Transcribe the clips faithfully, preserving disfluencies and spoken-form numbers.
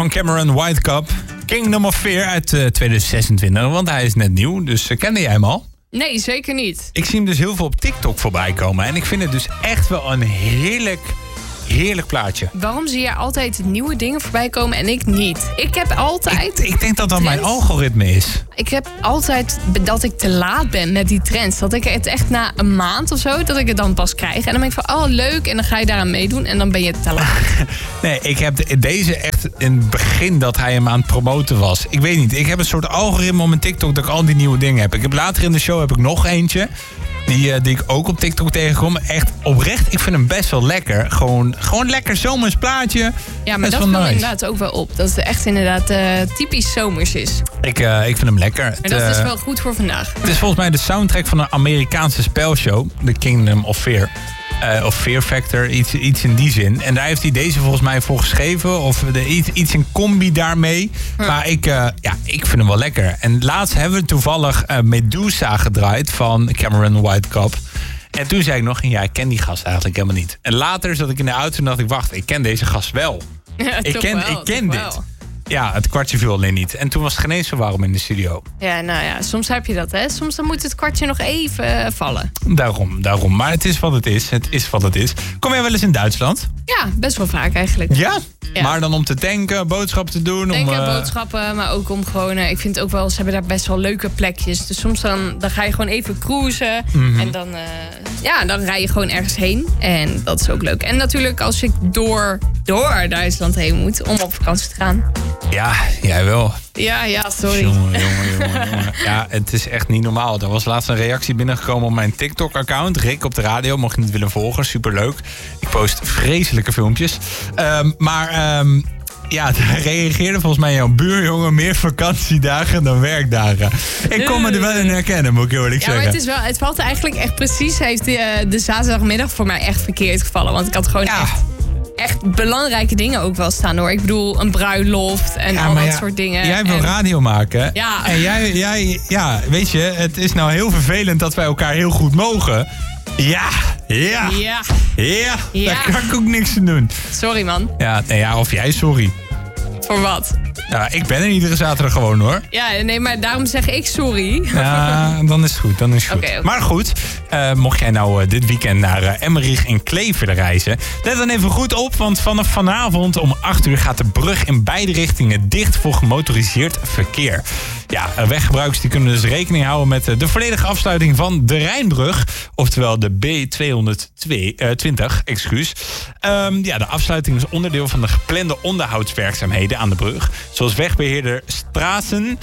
van Cameron Whitecap. Kingdom of Fear uit uh, twintig zesentwintig, want hij is net nieuw. Dus uh, kende jij hem al? Nee, zeker niet. Ik zie hem dus heel veel op TikTok voorbij komen. En ik vind het dus echt wel een heerlijk, heerlijk plaatje. Waarom zie je altijd nieuwe dingen voorbij komen en ik niet? Ik heb altijd... Ik, ik denk dat dat trends. mijn algoritme is. Ik heb altijd dat ik te laat ben met die trends. Dat ik het echt na een maand of zo, dat ik het dan pas krijg. En dan ben ik van, oh leuk, en dan ga je daaraan meedoen. En dan ben je te laat. Nee, ik heb deze echt in het begin dat hij hem aan het promoten was. Ik weet niet, ik heb een soort algoritme op mijn TikTok dat ik al die nieuwe dingen heb. Ik heb later in de show heb ik nog eentje. Die, uh, die ik ook op TikTok tegenkom. Echt oprecht, ik vind hem best wel lekker. Gewoon, gewoon lekker zomers plaatje. Ja, maar best dat wel valt nice. inderdaad ook wel op. Dat het echt inderdaad uh, typisch zomers is. Ik, uh, ik vind hem lekker. En dat het, is uh, wel goed voor vandaag. Het is volgens mij de soundtrack van een Amerikaanse spelshow. The Kingdom of Fear. Uh, of Fear Factor, iets, iets in die zin. En daar heeft hij deze volgens mij voor geschreven. Of de, iets, iets in combi daarmee. Hm. Maar ik, uh, ja, ik vind hem wel lekker. En laatst hebben we toevallig uh, Medusa gedraaid van Cameron Whitecap. En toen zei ik nog, ja, ik ken die gast eigenlijk helemaal niet. En later zat ik in de auto en dacht ik, wacht, ik ken deze gast wel. Ja, ik ken, wel, ik ken dit. Wel. Ja, het kwartje viel alleen niet. En toen was het geen eens zo warm in de studio. Ja, nou ja, soms heb je dat, hè. Soms dan moet het kwartje nog even vallen. Daarom, daarom. Maar het is wat het is. Het is wat het is. Kom jij wel eens in Duitsland? Ja, best wel vaak eigenlijk. Ja? Ja. Maar dan om te tanken, boodschappen te doen? Denken, om, uh... boodschappen, maar ook om gewoon... Uh, ik vind ook wel, ze hebben daar best wel leuke plekjes. Dus soms dan, dan ga je gewoon even cruisen. Mm-hmm. En dan, uh, ja, dan rij je gewoon ergens heen. En dat is ook leuk. En natuurlijk als ik door, door Duitsland heen moet om op vakantie te gaan. Ja, jij wel. Ja, ja, sorry. Jongen, jongen, jongen, jongen. Ja, het is echt niet normaal. Er was laatst een reactie binnengekomen op mijn TikTok-account. Rick op de radio, mocht je niet willen volgen. Superleuk. Ik post vreselijke filmpjes. Um, maar um, ja, daar reageerde volgens mij jouw buurjongen meer vakantiedagen dan werkdagen. Ik kon me er wel in herkennen, moet ik eerlijk ja, zeggen. Maar het, is wel, het valt eigenlijk echt precies. Heeft de, de zaterdagmiddag voor mij echt verkeerd gevallen. Want ik had gewoon ja. echt... echt belangrijke dingen ook wel staan, hoor. Ik bedoel, een bruiloft en ja, al dat ja, soort dingen. Jij wil en... radio maken. Ja. En jij, jij, ja, weet je, het is nou heel vervelend dat wij elkaar heel goed mogen. Ja, ja, ja, ja, ja. daar kan ik ook niks aan doen. Sorry, man. Ja, nee, ja, of jij, sorry. Voor wat? Ja, ik ben er iedere zaterdag gewoon, hoor. Ja, nee, maar daarom zeg ik sorry. Ja, dan is het goed, dan is het goed. Okay, okay. Maar goed, uh, mocht jij nou uh, dit weekend naar uh, Emmerich en Kleveren reizen... let dan even goed op, want vanaf vanavond om acht uur gaat de brug in beide richtingen dicht voor gemotoriseerd verkeer. Ja, weggebruikers die kunnen dus rekening houden met uh, de volledige afsluiting van de Rijnbrug. Oftewel de B tweehonderdtwintig, excuus. Um, ja, de afsluiting is onderdeel van de geplande onderhoudswerkzaamheden aan de brug. Zoals wegbeheerder Straßen.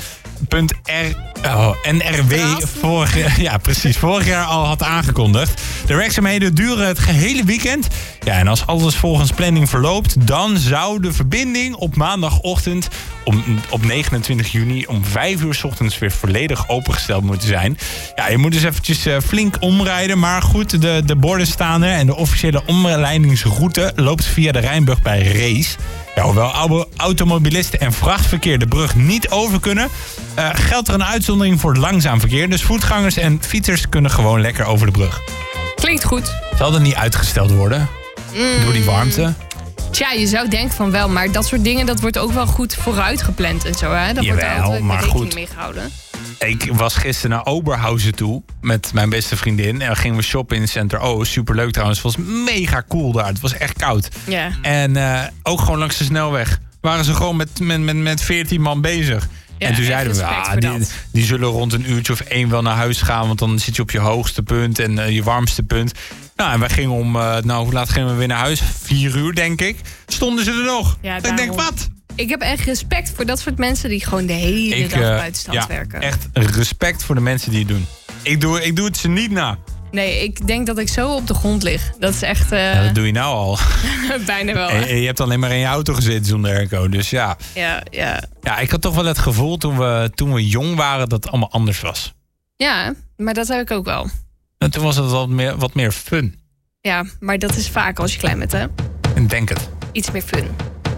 Oh, N R W vorig, ja, precies, vorig jaar al had aangekondigd. De werkzaamheden duren het gehele weekend. Ja, en als alles volgens planning verloopt... dan zou de verbinding op maandagochtend om, op negenentwintig juni... om vijf uur 's ochtends weer volledig opengesteld moeten zijn. Ja, je moet dus eventjes uh, flink omrijden. Maar goed, de, de borden staan er... en de officiële omleidingsroute loopt via de Rijnbrug bij Rees. Ja, hoewel automobilisten en vrachtverkeer de brug niet over kunnen... Uh, geldt er een uitzondering voor het langzaam verkeer. Dus voetgangers en fietsers kunnen gewoon lekker over de brug. Klinkt goed. Zal dat niet uitgesteld worden? Mm. Door die warmte? Tja, je zou denken van wel, maar dat soort dingen... dat wordt ook wel goed vooruit gepland en zo, hè? Dat Jawel, wordt er altijd maar rekening goed. mee gehouden. Ik was gisteren naar Oberhausen toe met mijn beste vriendin. En dan gingen we shoppen in Center O. Superleuk trouwens. Het was mega cool daar. Het was echt koud. Ja. En uh, ook gewoon langs de snelweg waren ze gewoon met, met, met, met veertien man bezig. Ja, en toen zeiden we, ah, die, die zullen rond een uurtje of één wel naar huis gaan. Want dan zit je op je hoogste punt en uh, je warmste punt. Nou, en wij gingen om, uh, nou, hoe laat gingen we weer naar huis? Vier uur, denk ik. Stonden ze er nog. Ja, ik denk, wat? Ik heb echt respect voor dat soort mensen die gewoon de hele ik, dag uh, buiten stand ja, werken. Echt respect voor de mensen die het doen. Ik doe, ik doe het ze niet na. Nee, ik denk dat ik zo op de grond lig. Dat is echt... Uh... Ja, dat doe je nou al. Bijna wel. En, en je hebt alleen maar in je auto gezeten zonder airco. Dus ja. Ja, ja. Ja, ik had toch wel het gevoel toen we, toen we jong waren dat het allemaal anders was. Ja, maar dat heb ik ook wel. En toen was het wat meer, wat meer fun. Ja, maar dat is vaak als je klein bent, hè? En denk het. Iets meer fun.